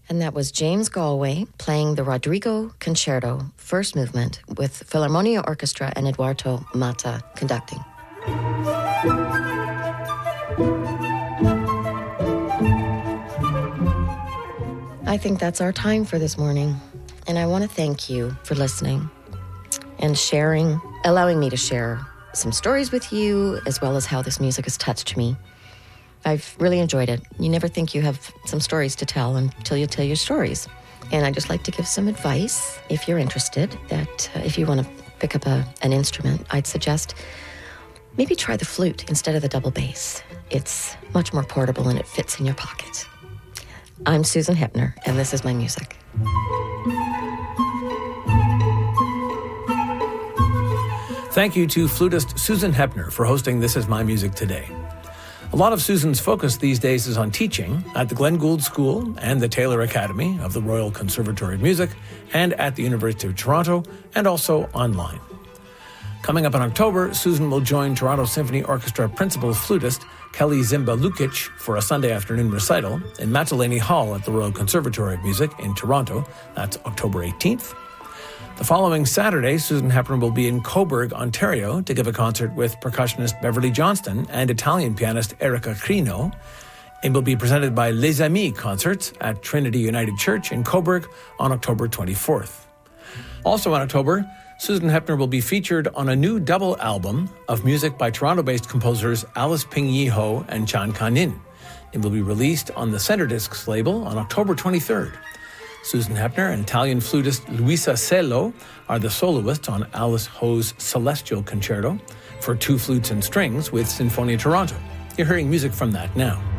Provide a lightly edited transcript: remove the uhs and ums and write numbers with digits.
And that was James Galway playing the Rodrigo Concerto, first movement, with Philharmonia Orchestra and Eduardo Mata conducting. I think that's our time for this morning. And I want to thank you for listening and sharing, allowing me to share some stories with you, as well as how this music has touched me. I've really enjoyed it. You never think you have some stories to tell until you tell your stories. And I'd just like to give some advice, if you're interested, that if you want to pick up an instrument, I'd suggest maybe try the flute instead of the double bass. It's much more portable and it fits in your pocket. I'm Susan Hepner, and this is my music. Thank you to flutist Susan Hepner for hosting This Is My Music today. A lot of Susan's focus these days is on teaching at the Glenn Gould School and the Taylor Academy of the Royal Conservatory of Music and at the University of Toronto and also online. Coming up in October, Susan will join Toronto Symphony Orchestra principal flutist Kelly Zimba-Lukic for a Sunday afternoon recital in Matalini Hall at the Royal Conservatory of Music in Toronto. That's October 18th. The following Saturday, Susan Hepner will be in Cobourg, Ontario, to give a concert with percussionist Beverly Johnston and Italian pianist Erica Crino. It will be presented by Les Amis Concerts at Trinity United Church in Cobourg on October 24th. Also in October, Susan Hepner will be featured on a new double album of music by Toronto-based composers Alice Ping-Yi Ho and Chan Kan-in. It will be released on the Center Discs label on October 23rd. Susan Hepner and Italian flutist Luisa Cello are the soloists on Alice Ho's Celestial Concerto for two flutes and strings with Sinfonia Toronto. You're hearing music from that now.